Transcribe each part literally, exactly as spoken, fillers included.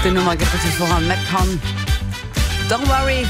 Die Nummer geht richtig voran. McCon. Don't worry.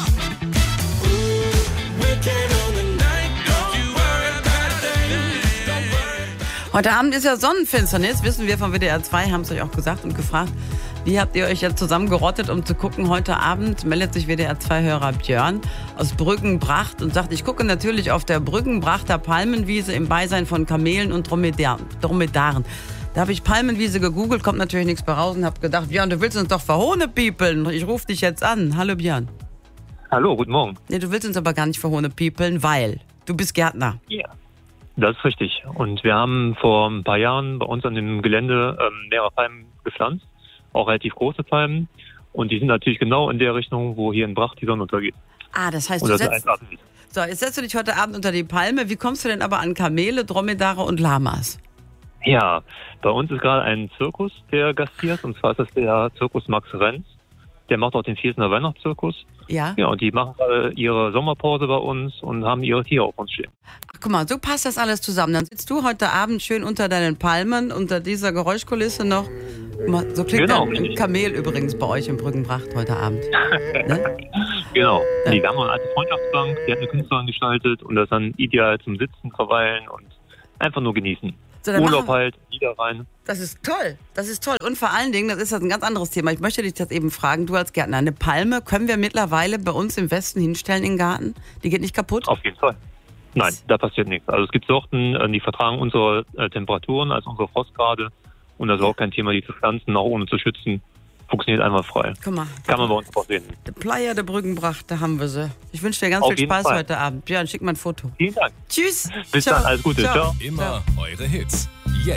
Heute Abend ist ja Sonnenfinsternis, wissen wir von W D R zwei, haben es euch auch gesagt und gefragt. Wie habt ihr euch jetzt zusammengerottet, um zu gucken? Heute Abend meldet sich W D R zwei-Hörer Björn aus Brüggenbracht und sagt, ich gucke natürlich auf der Brüggenbrachter Palmenwiese im Beisein von Kamelen und Dromedaren. Dromedaren. Da habe ich Palmenwiese gegoogelt, kommt natürlich nichts bei raus und habe gedacht, Björn, du willst uns doch verhohnepiepeln. Ich rufe dich jetzt an. Hallo Björn. Hallo, guten Morgen. Nee, du willst uns aber gar nicht verhohnepiepeln, weil du bist Gärtner. Ja, das ist richtig. Und wir haben vor ein paar Jahren bei uns an dem Gelände ähm, mehrere Palmen gepflanzt, auch relativ große Palmen. Und die sind natürlich genau in der Richtung, wo hier in Bracht die Sonne untergeht. Ah, das heißt, und du das setzt... So, jetzt setzt du dich heute Abend unter die Palme. Wie kommst du denn aber an Kamele, Dromedare und Lamas? Ja, bei uns ist gerade ein Zirkus, der gastiert. Und zwar ist das der Zirkus Max Renz. Der macht auch den Viersener Weihnachtszirkus. Ja? Ja, und die machen gerade ihre Sommerpause bei uns und haben ihre Tiere auf uns stehen. Ach, guck mal, so passt das alles zusammen. Dann sitzt du heute Abend schön unter deinen Palmen, unter dieser Geräuschkulisse noch. Guck mal, so klingt Genau, ein richtig. Kamel übrigens bei euch in Brüggenbracht heute Abend. Ne? Genau. Ja. Nee, wir haben noch eine alte Freundschaftsbank, die hat eine Künstlerin gestaltet und das ist dann ideal zum Sitzen, verweilen und einfach nur genießen. So, dann Urlaub machen- halt, wieder rein. Das ist toll, das ist toll. Und vor allen Dingen, das ist das ein ganz anderes Thema. Ich möchte dich das eben fragen, du als Gärtner, eine Palme können wir mittlerweile bei uns im Westen hinstellen in den Garten? Die geht nicht kaputt? Auf jeden Fall. Nein, da passiert nichts. Also es gibt Sorten, äh, die vertragen unsere äh, Temperaturen, also unsere Frostgrade. Und das ist auch kein Thema, die zu pflanzen, auch ohne zu schützen. Funktioniert einmal frei. Guck mal, Kann man bei uns auch sehen. der Playa der Brüggenbracht, da haben wir sie. Ich wünsche dir ganz Auf viel jeden Spaß Fall. heute Abend. Björn, schick mal ein Foto. Vielen Dank. Tschüss. Bis Ciao. dann, alles Gute. Ciao. Immer eure Hits.